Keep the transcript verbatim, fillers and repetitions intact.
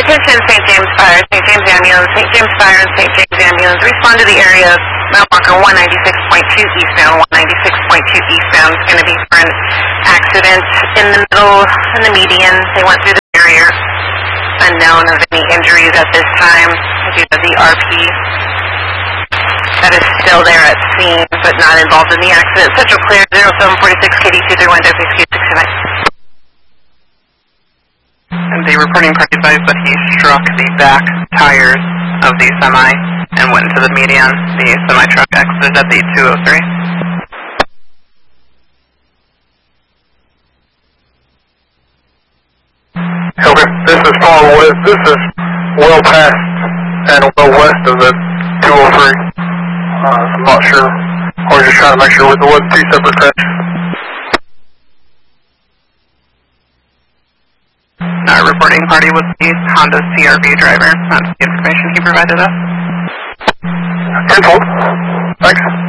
Attention Saint James Fire, Saint James Ambulance, Saint James Fire, and Saint James Ambulance. Respond to the area of Mount Walker one ninety-six point two eastbound, one ninety-six point two eastbound. It's going to be for an accident in the middle, in the median. They went through the barrier. Unknown of any injuries at this time due to the R P that is still there at scene, but not involved in the accident. Central clear, zero seven four six K D two three one W Q six nine. And the reporting party advised that he struck the back tires of the semi and went into the median. The semi-truck exited at the two oh three. Okay, this is far west. This is well past and well west of the two oh three. Uh, I'm not sure. I was just trying to make sure there wasn't two separate crashes. Our reporting party was the Honda C R V driver. That's the information he provided us. ten four. Thanks.